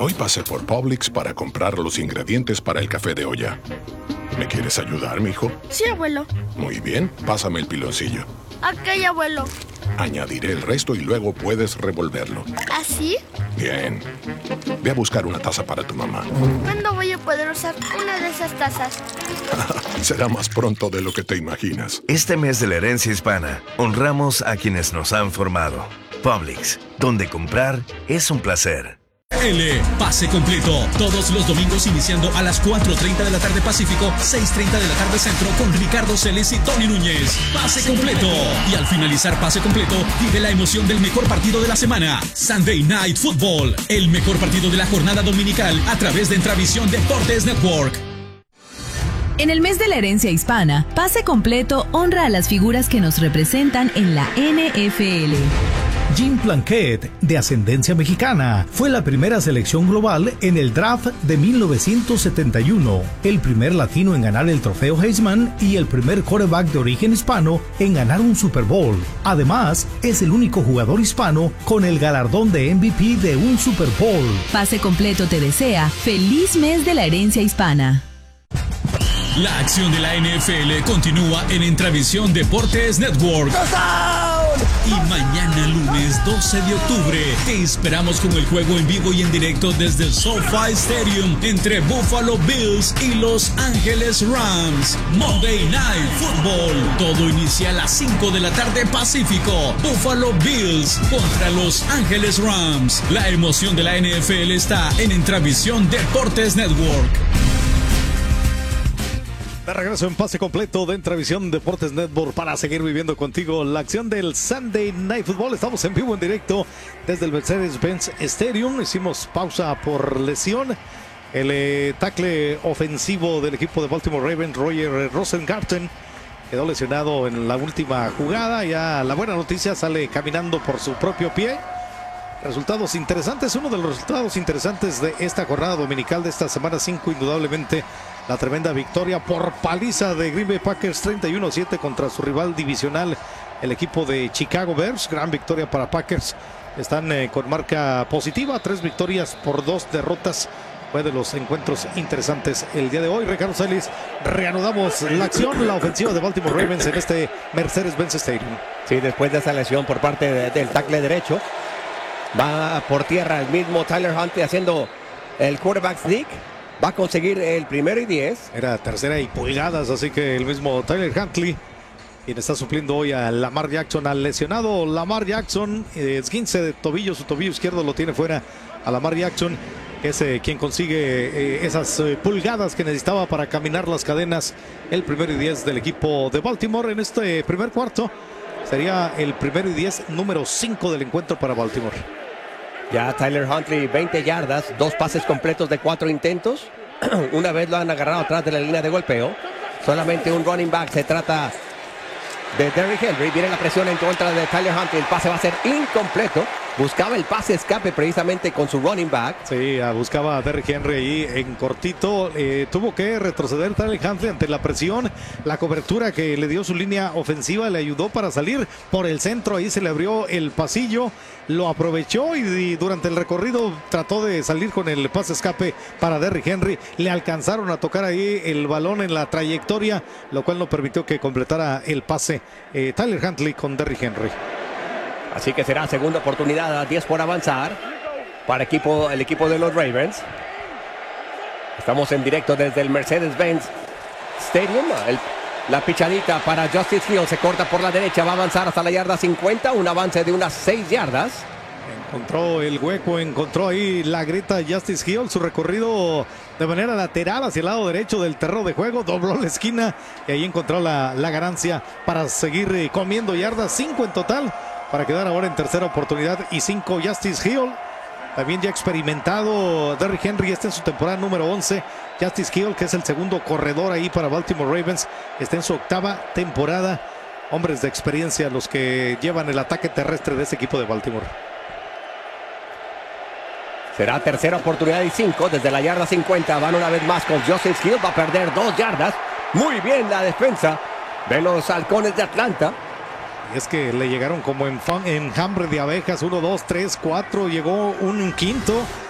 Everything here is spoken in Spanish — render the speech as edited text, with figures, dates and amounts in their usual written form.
Hoy pasé por Publix para comprar los ingredientes para el café de olla. ¿Me quieres ayudar, mijo? Sí, abuelo. Muy bien, pásame el piloncillo. Ok, abuelo. Añadiré el resto y luego puedes revolverlo. ¿Así? Bien. Ve a buscar una taza para tu mamá. ¿Cuándo voy a poder usar una de esas tazas? Será más pronto de lo que te imaginas. Este mes de la herencia hispana, honramos a quienes nos han formado. Publix, donde comprar es un placer. Pase completo. Todos los domingos iniciando a las 4:30 de la tarde Pacífico, 6:30 de la tarde Centro con Ricardo Celes y Tony Núñez. Pase completo. Y al finalizar Pase completo, vive la emoción del mejor partido de la semana. Sunday Night Football. El mejor partido de la jornada dominical a través de Entravisión Deportes Network. En el mes de la herencia hispana, Pase completo honra a las figuras que nos representan en la NFL. Jim Plunkett, de ascendencia mexicana, fue la primera selección global en el draft de 1971, el primer latino en ganar el trofeo Heisman y el primer quarterback de origen hispano en ganar un Super Bowl. Además, es el único jugador hispano con el galardón de MVP de un Super Bowl. Pase completo te desea feliz mes de la herencia hispana. La acción de la NFL continúa en Entravisión Deportes Network. Y mañana lunes 12 de octubre te esperamos con el juego en vivo y en directo desde el SoFi Stadium entre Buffalo Bills y Los Ángeles Rams. Monday Night Football. Todo inicia a las 5 de la tarde Pacífico. Buffalo Bills contra Los Ángeles Rams. La emoción de la NFL está en Entravisión Deportes Network. De regreso en Pase completo de Entravisión Deportes Network para seguir viviendo contigo la acción del Sunday Night Football. Estamos en vivo, en directo desde el Mercedes-Benz Stadium. Hicimos pausa por lesión. El tackle ofensivo del equipo de Baltimore Ravens, Roger Rosengarten, quedó lesionado en la última jugada. Ya la buena noticia, sale caminando por su propio pie. Resultados interesantes, uno de los resultados interesantes de esta jornada dominical de esta semana 5, indudablemente la tremenda victoria por paliza de Green Bay Packers 31-7 contra su rival divisional, el equipo de Chicago Bears. Gran victoria para Packers, están con marca positiva, 3 victorias por 2 derrotas. Fue de los encuentros interesantes el día de hoy. Ricardo Celis, reanudamos la acción, la ofensiva de Baltimore Ravens en este Mercedes-Benz Stadium. Sí, después de esa lesión por parte del tackle derecho, va por tierra el mismo Tyler Huntley haciendo el quarterback sneak. Va a conseguir el 1st y 10. Era 3rd y pulgadas, así que el mismo Tyler Huntley, quien está supliendo hoy a Lamar Jackson, al lesionado Lamar Jackson, esguince de tobillo, su tobillo izquierdo lo tiene fuera a Lamar Jackson, que es quien consigue esas pulgadas que necesitaba para caminar las cadenas. El 1st y 10 del equipo de Baltimore en este primer cuarto. Sería el 1st y 10 número 5 del encuentro para Baltimore. Ya Tyler Huntley, 20 yardas, 2 pases completos de 4 intentos. Una vez lo han agarrado atrás de la línea de golpeo. Solamente un running back, se trata de Derrick Henry. Viene la presión en contra de Tyler Huntley. El pase va a ser incompleto. Buscaba el pase escape precisamente con su running back. Sí, buscaba a Derrick Henry ahí en cortito. Tuvo que retroceder Tyler Huntley ante la presión. La cobertura que le dio su línea ofensiva le ayudó para salir por el centro. Ahí se le abrió el pasillo. Lo aprovechó y durante el recorrido trató de salir con el pase escape para Derrick Henry. Le alcanzaron a tocar ahí el balón en la trayectoria, lo cual no permitió que completara el pase Tyler Huntley con Derrick Henry. Así que será segunda oportunidad, a 10 por avanzar para el equipo de los Ravens. Estamos en directo desde el Mercedes-Benz Stadium. La pichadita para Justice Hill, se corta por la derecha, va a avanzar hasta la yarda 50, un avance de unas 6 yardas. Encontró el hueco, encontró ahí la grita Justice Hill, su recorrido de manera lateral hacia el lado derecho del terreno de juego, dobló la esquina y ahí encontró la ganancia para seguir comiendo yardas, 5 en total, para quedar ahora en tercera oportunidad y 5 Justice Hill. También ya experimentado Derrick Henry, en su temporada número 11. Justice Hill, que es el segundo corredor ahí para Baltimore Ravens, está en su 8ª temporada. Hombres de experiencia los que llevan el ataque terrestre de ese equipo de Baltimore. Será tercera oportunidad y 5 desde la yarda 50. Van una vez más con Justice Hill, va a perder 2 yardas. Muy bien la defensa de los Halcones de Atlanta. Y es que le llegaron como en enjambre de abejas, 1, 2, 3, 4, llegó un quinto.